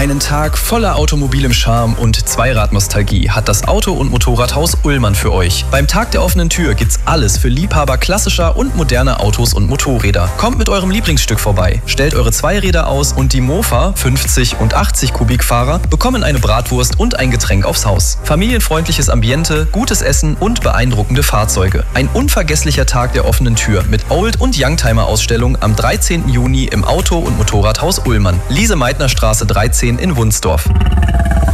Einen Tag voller automobilem Charme und Zweiradnostalgie hat das Auto- und Motorradhaus Ullmann für euch. Beim Tag der offenen Tür gibt's alles für Liebhaber klassischer und moderner Autos und Motorräder. Kommt mit eurem Lieblingsstück vorbei, stellt eure Zweiräder aus und die Mofa 50 und 80 Kubikfahrer bekommen eine Bratwurst und ein Getränk aufs Haus. Familienfreundliches Ambiente, gutes Essen und beeindruckende Fahrzeuge. Ein unvergesslicher Tag der offenen Tür mit Old- und Youngtimer-Ausstellung am 13. Juni im Auto- und Motorradhaus Ullmann. Lise-Meitner-Straße 13 in Wunsdorf.